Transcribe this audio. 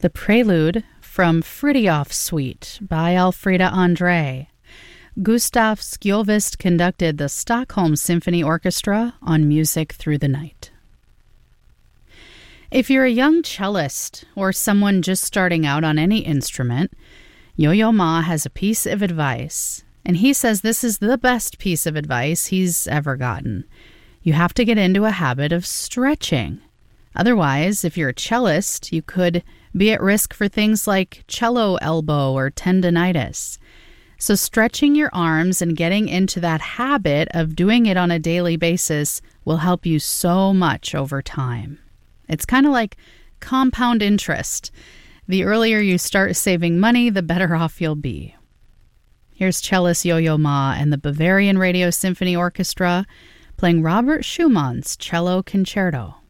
The Prelude from Fridtjof Suite by Elfriede André. Gustav Skjolvest conducted the Stockholm Symphony Orchestra on Music Through the Night. If you're a young cellist or someone just starting out on any instrument, Yo-Yo Ma has a piece of advice, and he says this is the best piece of advice he's ever gotten. You have to get into a habit of stretching. Otherwise, if you're a cellist, you could be at risk for things like cello elbow or tendinitis. So stretching your arms and getting into that habit of doing it on a daily basis will help you so much over time. It's kind of like compound interest. The earlier you start saving money, the better off you'll be. Here's cellist Yo-Yo Ma and the Bavarian Radio Symphony Orchestra playing Robert Schumann's Cello Concerto.